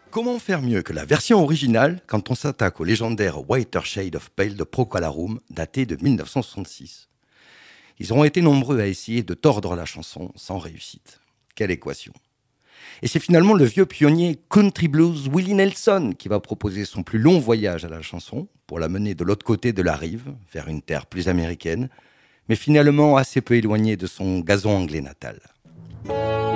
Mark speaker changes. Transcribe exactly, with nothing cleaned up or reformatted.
Speaker 1: Comment faire mieux que la version originale quand on s'attaque au légendaire Whiter Shade of Pale de Procol Harum, daté de mille neuf cent soixante-six? Ils auront été nombreux à essayer de tordre la chanson sans réussite. Quelle équation! Et c'est finalement le vieux pionnier country blues Willie Nelson qui va proposer son plus long voyage à la chanson pour la mener de l'autre côté de la rive, vers une terre plus américaine, mais finalement assez peu éloignée de son gazon anglais natal.